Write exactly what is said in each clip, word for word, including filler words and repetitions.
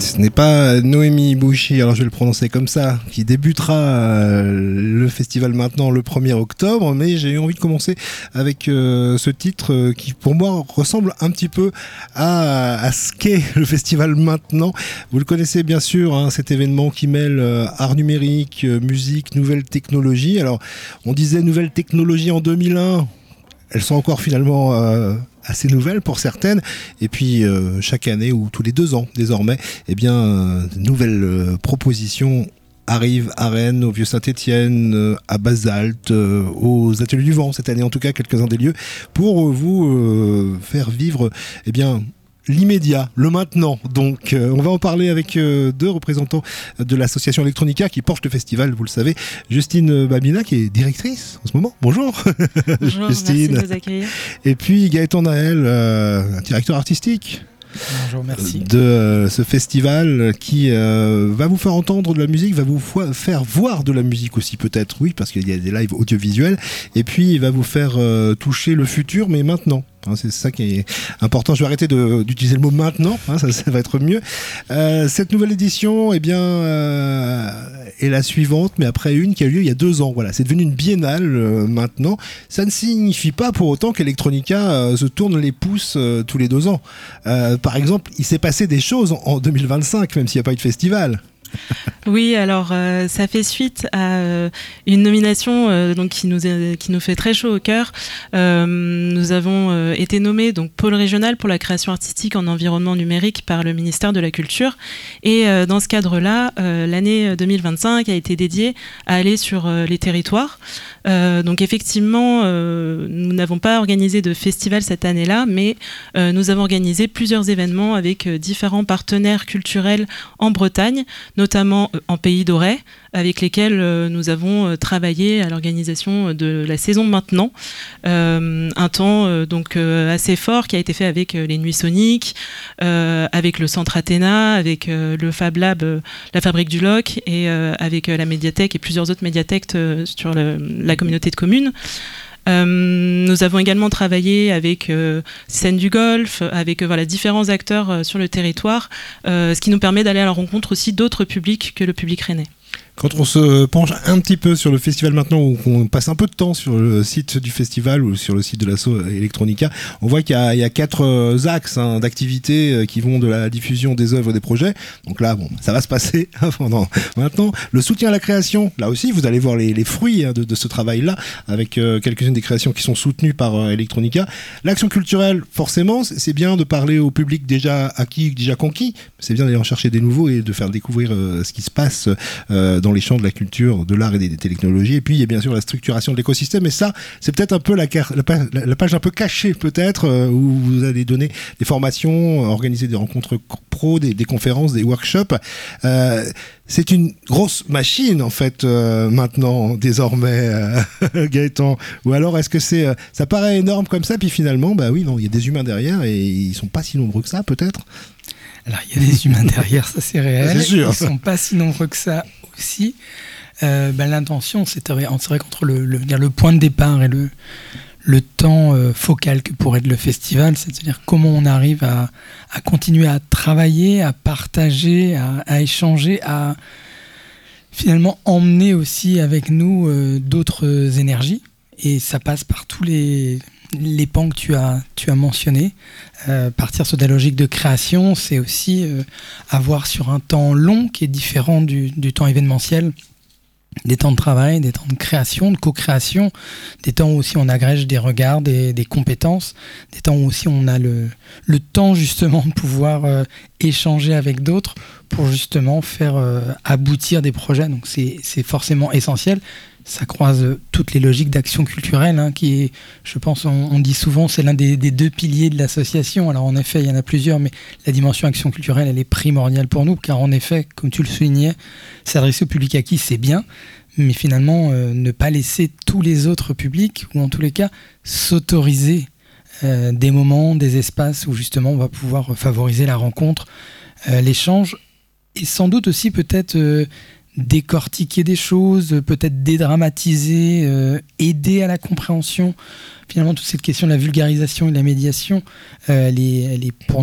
ce n'est pas Noémie Bouchy, alors je vais le prononcer comme ça, qui débutera euh, le festival maintenant le premier octobre, mais j'ai eu envie de commencer avec euh, ce titre euh, qui pour moi ressemble un petit peu à, à ce qu'est le festival maintenant. Vous le connaissez bien sûr, hein, cet événement qui mêle euh, art numérique, euh, musique, nouvelles technologies. Alors on disait nouvelles technologies en deux mille un, elles sont encore finalement euh, assez nouvelles pour certaines, et puis euh, chaque année ou tous les deux ans désormais, eh bien, euh, nouvelles euh, propositions arrivent à Rennes, au Vieux-Saint-Étienne, euh, à Basalte, euh, aux Ateliers du Vent, cette année en tout cas, quelques-uns des lieux, pour euh, vous euh, faire vivre eh bien, l'immédiat, le maintenant. Donc euh, on va en parler avec euh, deux représentants de l'association Electronica qui porte le festival, vous le savez. Justine Babina qui est directrice en ce moment. Bonjour. Bonjour, Justine. Merci de nous accueillir. Et puis Gaëtan Naël, euh, directeur artistique. Bonjour, merci. De euh, ce festival qui euh, va vous faire entendre de la musique, va vous fo- faire voir de la musique aussi peut-être, oui, parce qu'il y a des lives audiovisuels, et puis il va vous faire euh, toucher le futur, mais maintenant. Hein, c'est ça qui est important. Je vais arrêter de, d'utiliser le mot maintenant, hein, ça, ça va être mieux. Euh, cette nouvelle édition, eh bien, euh, est la suivante, mais après une qui a eu lieu il y a deux ans. Voilà, c'est devenu une biennale euh, maintenant. Ça ne signifie pas pour autant qu'Electronica euh, se tourne les pouces euh, tous les deux ans. Euh, par exemple, il s'est passé des choses en, en deux mille vingt-cinq, même s'il n'y a pas eu de festival. Oui, alors euh, ça fait suite à euh, une nomination euh, donc qui nous est, qui nous fait très chaud au cœur. Euh, nous avons euh, été nommés donc pôle régional pour la création artistique en environnement numérique par le ministère de la Culture. Et euh, dans ce cadre-là, euh, l'année deux mille vingt-cinq a été dédiée à aller sur euh, les territoires. Euh, donc effectivement, euh, nous n'avons pas organisé de festival cette année-là, mais euh, nous avons organisé plusieurs événements avec euh, différents partenaires culturels en Bretagne, notamment en Pays d'Auray, avec lesquels euh, nous avons euh, travaillé à l'organisation de la saison maintenant. Euh, un temps euh, donc euh, assez fort qui a été fait avec euh, les Nuits Soniques, euh, avec le Centre Athéna, avec euh, le Fab Lab, euh, la Fabrique du Loc, et euh, avec euh, la médiathèque et plusieurs autres médiathèques euh, sur le, la communauté de communes. Euh, nous avons également travaillé avec euh, Scène du Golf, avec euh, voilà, différents acteurs euh, sur le territoire, euh, ce qui nous permet d'aller à la rencontre aussi d'autres publics que le public rennais. Quand on se penche un petit peu sur le festival maintenant, ou qu'on passe un peu de temps sur le site du festival ou sur le site de l'asso Electronica, on voit qu'il y a, il y a quatre euh, axes hein, d'activités euh, qui vont de la diffusion des œuvres et des projets. Donc là, bon, ça va se passer pendant maintenant. Le soutien à la création, là aussi, vous allez voir les, les fruits hein, de, de ce travail-là, avec euh, quelques-unes des créations qui sont soutenues par euh, Electronica. L'action culturelle, forcément, c'est bien de parler au public déjà acquis, déjà conquis. C'est bien d'aller en chercher des nouveaux et de faire découvrir euh, ce qui se passe euh, dans les champs de la culture, de l'art et des technologies. Et puis il y a bien sûr la structuration de l'écosystème, et ça c'est peut-être un peu la, la, la page un peu cachée peut-être, euh, où vous allez donner des formations, organiser des rencontres pro, des, des conférences, des workshops. Euh, c'est une grosse machine en fait euh, maintenant désormais, euh, Gaëtan, ou alors est-ce que c'est euh, ça paraît énorme comme ça, puis finalement bah oui non, il y a des humains derrière et ils sont pas si nombreux que ça peut-être. Alors il y a des humains derrière, ça c'est réel. C'est sûr. Ils sont pas si nombreux que ça aussi. Euh, ben, l'intention, c'est vrai, c'est vrai qu'entre le, le, le point de départ et le, le temps euh, focal que pourrait être le festival, c'est-à-dire comment on arrive à, à continuer à travailler, à partager, à, à échanger, à finalement emmener aussi avec nous euh, d'autres énergies. Et ça passe par tous les, les pans que tu as, tu as mentionnés. Euh, partir sur des logiques de création, c'est aussi euh, avoir sur un temps long qui est différent du, du temps événementiel, des temps de travail, des temps de création, de co-création, des temps où aussi on agrège des regards, des, des compétences, des temps où aussi on a le, le temps justement de pouvoir euh, échanger avec d'autres pour justement faire euh, aboutir des projets. Donc c'est, c'est forcément essentiel. Ça croise toutes les logiques d'action culturelle, hein, qui est, je pense, on, on dit souvent, c'est l'un des, des deux piliers de l'association. Alors en effet, il y en a plusieurs, mais la dimension action culturelle, elle est primordiale pour nous, car en effet, comme tu le soulignais, s'adresser au public acquis, c'est bien, mais finalement, euh, ne pas laisser tous les autres publics, ou en tous les cas, s'autoriser euh, des moments, des espaces où justement on va pouvoir favoriser la rencontre, euh, l'échange, et sans doute aussi peut-être... Euh, décortiquer des choses, peut-être dédramatiser, euh, aider à la compréhension. Finalement, toute cette question de la vulgarisation et de la médiation, euh, elle, est, elle est pour nous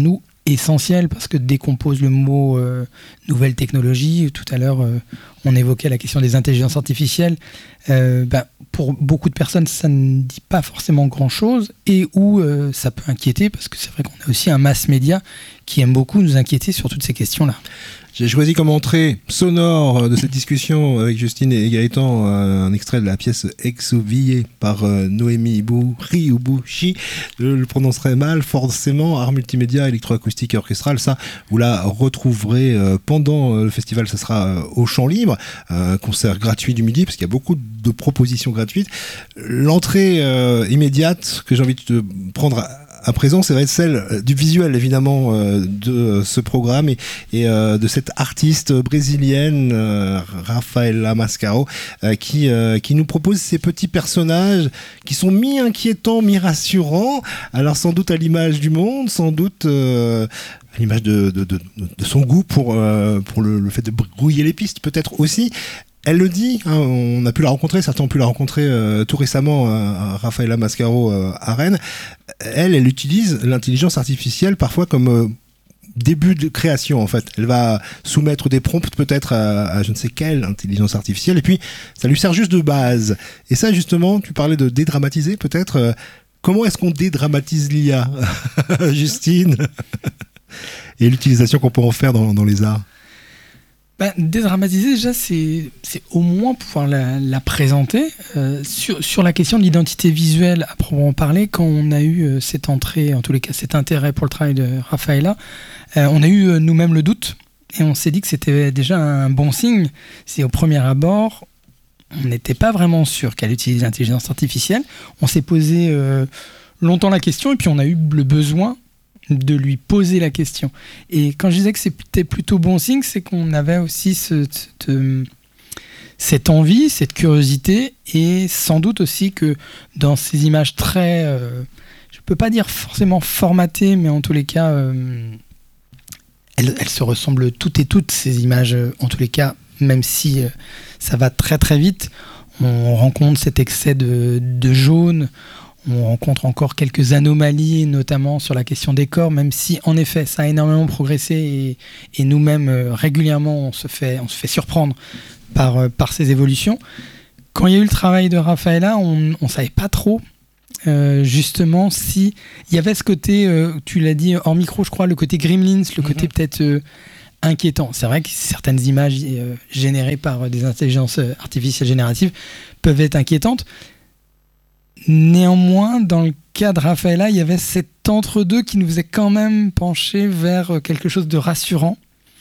essentiel parce que dès qu'on pose le mot euh, nouvelle technologie, tout à l'heure euh, on évoquait la question des intelligences artificielles, euh, ben, pour beaucoup de personnes ça ne dit pas forcément grand chose et où euh, ça peut inquiéter parce que c'est vrai qu'on a aussi un mass média qui aime beaucoup nous inquiéter sur toutes ces questions-là. J'ai choisi comme entrée sonore de cette discussion avec Justine et Gaëtan un extrait de la pièce Exuvie par Noémie Riubushi. Je le prononcerai mal, forcément. Art multimédia, électroacoustique et orchestral, ça, vous la retrouverez pendant le festival. Ça sera au Champ Libre, un concert gratuit du midi, parce qu'il y a beaucoup de propositions gratuites. L'entrée euh, immédiate que j'ai envie de prendre à À présent, ça va être celle du visuel, évidemment, euh, de ce programme et, et euh, de cette artiste brésilienne, euh, Rafaela Mascaro, euh, qui, euh, qui nous propose ces petits personnages qui sont mi-inquiétants, mi-rassurants. Alors, sans doute à l'image du monde, sans doute euh, à l'image de, de, de, de son goût pour, euh, pour le, le fait de brouiller les pistes, peut-être aussi. Elle le dit, hein, on a pu la rencontrer, certains ont pu la rencontrer euh, tout récemment, euh, Rafaela Mascaro euh, à Rennes. Elle, elle utilise l'intelligence artificielle parfois comme euh, début de création en fait. Elle va soumettre des prompts peut-être à, à je ne sais quelle intelligence artificielle et puis ça lui sert juste de base. Et ça justement, tu parlais de dédramatiser peut-être. Euh, comment est-ce qu'on dédramatise l'I A, Justine, et l'utilisation qu'on peut en faire dans, dans les arts? Ben, dédramatiser, déjà, c'est, c'est au moins pouvoir la, la présenter. Euh, sur, sur la question de l'identité visuelle, à proprement parler, quand on a eu euh, cette entrée, en tous les cas cet intérêt pour le travail de Rafaela, euh, on a eu euh, nous-mêmes le doute et on s'est dit que c'était déjà un bon signe. C'est au premier abord, on n'était pas vraiment sûr qu'elle utilise l'intelligence artificielle. On s'est posé euh, longtemps la question et puis on a eu le besoin de lui poser la question. Et quand je disais que c'était plutôt bon signe, c'est qu'on avait aussi ce, cette, cette envie, cette curiosité, et sans doute aussi que dans ces images très, euh, je peux pas dire forcément formatées, mais en tous les cas, euh, elles, elles se ressemblent toutes et toutes, ces images, en tous les cas, même si euh, ça va très très vite, on rencontre cet excès de, de jaune. On rencontre encore quelques anomalies, notamment sur la question des corps, même si, en effet, ça a énormément progressé et, et nous-mêmes, euh, régulièrement, on se fait, on se fait surprendre par, euh, par ces évolutions. Quand il y a eu le travail de Rafaela, on ne savait pas trop, euh, justement, si il y avait ce côté, euh, tu l'as dit hors micro, je crois, le côté Gremlins, le côté mm-hmm. peut-être euh, inquiétant. C'est vrai que certaines images euh, générées par des intelligences artificielles génératives peuvent être inquiétantes. Néanmoins, dans le cas de Rafaela, il y avait cet entre-deux qui nous faisait quand même pencher vers quelque chose de rassurant.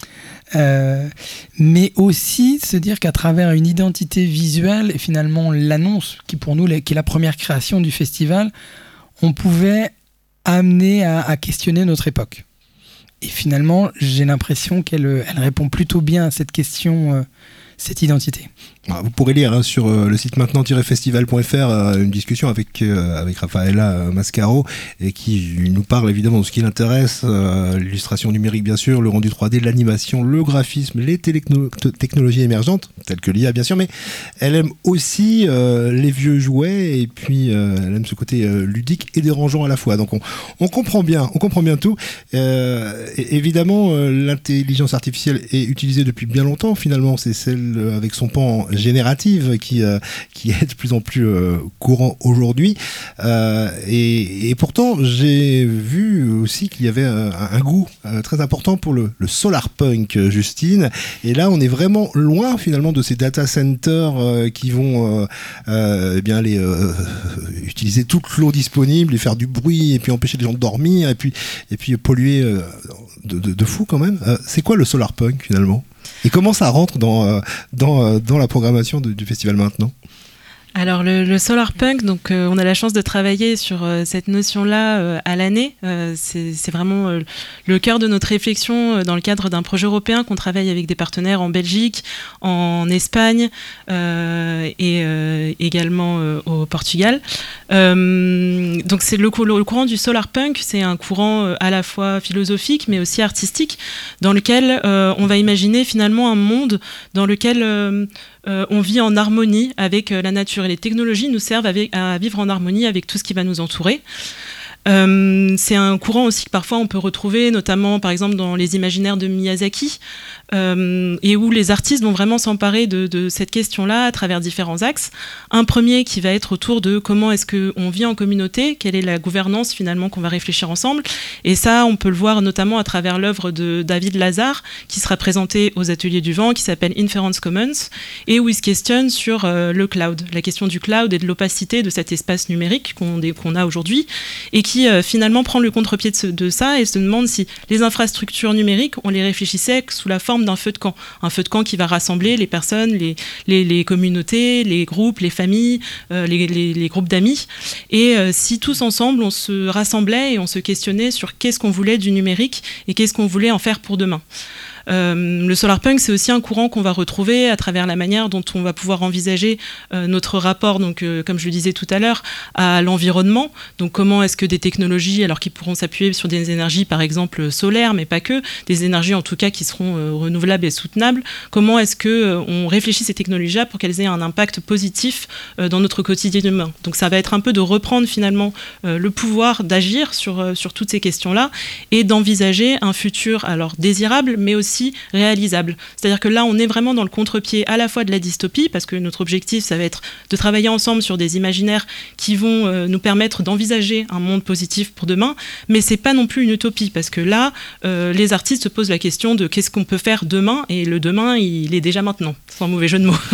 Euh, mais aussi se dire qu'à travers une identité visuelle et finalement l'annonce, qui pour nous qui est la première création du festival, on pouvait amener à, à questionner notre époque. Et finalement, j'ai l'impression qu'elle elle répond plutôt bien à cette question, euh, cette identité. Vous pourrez lire hein, sur euh, le site maintenant tiret festival point f r euh, une discussion avec, euh, avec Rafaela Mascaro et qui nous parle évidemment de ce qui l'intéresse, euh, l'illustration numérique bien sûr, le rendu trois D, l'animation, le graphisme, les télécno- t- technologies émergentes telles que l'I A bien sûr, mais elle aime aussi euh, les vieux jouets et puis euh, elle aime ce côté euh, ludique et dérangeant à la fois. Donc on, on comprend bien, on comprend bien tout. Euh, et évidemment, euh, l'intelligence artificielle est utilisée depuis bien longtemps. Finalement, c'est celle euh, avec son pan générative qui, euh, qui est de plus en plus euh, courant aujourd'hui. Euh, et, et pourtant, j'ai vu aussi qu'il y avait un, un goût euh, très important pour le, le solar punk, Justine. Et là, on est vraiment loin finalement de ces data centers euh, qui vont euh, euh, eh bien, les, euh, utiliser toute l'eau disponible et faire du bruit et puis empêcher les gens de dormir et puis, et puis polluer euh, de, de, de fou quand même. Euh, c'est quoi le solar punk finalement ? Et comment ça rentre dans, dans, dans la programmation de, du festival maintenant ? Alors le, le solar punk, donc euh, on a la chance de travailler sur euh, cette notion-là euh, à l'année. Euh, c'est, c'est vraiment euh, le cœur de notre réflexion euh, dans le cadre d'un projet européen qu'on travaille avec des partenaires en Belgique, en Espagne euh, et euh, également euh, au Portugal. Euh, donc c'est le, le courant du solar punk, c'est un courant euh, à la fois philosophique mais aussi artistique, dans lequel euh, on va imaginer finalement un monde dans lequel euh, Euh, on vit en harmonie avec euh, la nature et les technologies nous servent avec, à vivre en harmonie avec tout ce qui va nous entourer. Euh, c'est un courant aussi que parfois on peut retrouver, notamment par exemple dans les imaginaires de Miyazaki, euh, et où les artistes vont vraiment s'emparer de, de cette question-là à travers différents axes. Un premier qui va être autour de comment est-ce qu'on vit en communauté, quelle est la gouvernance finalement qu'on va réfléchir ensemble. Et ça, on peut le voir notamment à travers l'œuvre de David Lazare, qui sera présentée aux Ateliers du Vent, qui s'appelle Inference Commons, et où il se questionne sur euh, le cloud, la question du cloud et de l'opacité de cet espace numérique qu'on, qu'on a aujourd'hui, et qui euh, finalement prend le contre-pied de, ce, de ça et se demande si les infrastructures numériques, on les réfléchissait sous la forme d'un feu de camp, un feu de camp qui va rassembler les personnes, les, les, les communautés, les groupes, les familles, euh, les, les, les groupes d'amis, et euh, si tous ensemble on se rassemblait et on se questionnait sur qu'est-ce qu'on voulait du numérique et qu'est-ce qu'on voulait en faire pour demain. Euh, le solarpunk, c'est aussi un courant qu'on va retrouver à travers la manière dont on va pouvoir envisager euh, notre rapport, donc, euh, comme je le disais tout à l'heure, à l'environnement. Donc comment est-ce que des technologies, alors qui pourront s'appuyer sur des énergies par exemple solaires, mais pas que, des énergies en tout cas qui seront euh, renouvelables et soutenables, comment est-ce qu'on euh, réfléchit ces technologies-là pour qu'elles aient un impact positif euh, dans notre quotidien humain. Donc ça va être un peu de reprendre finalement euh, le pouvoir d'agir sur, euh, sur toutes ces questions-là et d'envisager un futur alors désirable, mais aussi réalisable. C'est-à-dire que là, on est vraiment dans le contre-pied à la fois de la dystopie, parce que notre objectif, ça va être de travailler ensemble sur des imaginaires qui vont euh, nous permettre d'envisager un monde positif pour demain, mais c'est pas non plus une utopie, parce que là, euh, les artistes se posent la question de qu'est-ce qu'on peut faire demain, et le demain, il est déjà maintenant, sans mauvais jeu de mots.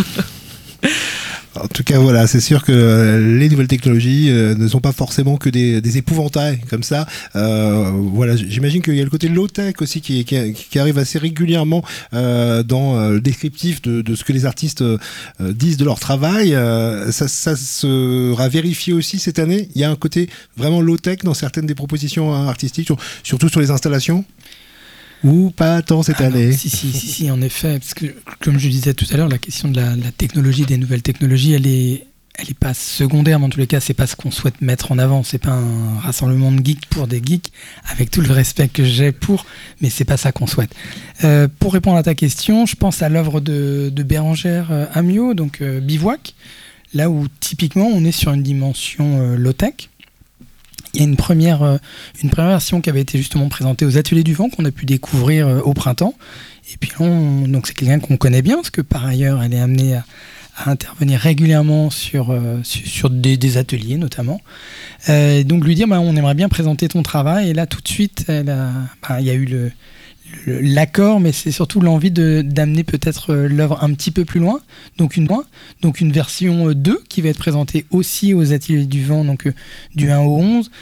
En tout cas, voilà, c'est sûr que les nouvelles technologies euh, ne sont pas forcément que des, des épouvantails comme ça. Euh, voilà, j'imagine qu'il y a le côté low-tech aussi qui, qui, qui arrive assez régulièrement euh, dans euh, le descriptif de, de ce que les artistes euh, disent de leur travail. Euh, ça, ça sera vérifié aussi cette année. Il y a un côté vraiment low-tech dans certaines des propositions artistiques, sur, surtout sur les installations. Ou pas tant cette ah année. Non, si, si, si, si, en effet, parce que comme je disais tout à l'heure, la question de la, la technologie, des nouvelles technologies, elle est, elle est pas secondaire, mais en tous les cas, c'est pas ce qu'on souhaite mettre en avant. C'est pas un rassemblement de geeks pour des geeks, avec tout le respect que j'ai pour, mais c'est pas ça qu'on souhaite. Euh, pour répondre à ta question, je pense à l'œuvre de, de Bérengère euh, Amiot, donc euh, Bivouac, là où typiquement on est sur une dimension euh, low-tech. Il y a une première, euh, une première version qui avait été justement présentée aux Ateliers du Vent qu'on a pu découvrir euh, au printemps. Et puis on, donc c'est quelqu'un qu'on connaît bien parce que par ailleurs elle est amenée à, à intervenir régulièrement sur, euh, sur, sur des, des ateliers notamment. Euh, donc lui dire bah, on aimerait bien présenter ton travail et là tout de suite elle a, bah, il y a eu le, le, l'accord, mais c'est surtout l'envie de, d'amener peut-être l'œuvre un petit peu plus loin, donc une, donc une version deux qui va être présentée aussi aux Ateliers du Vent, donc du un au onze,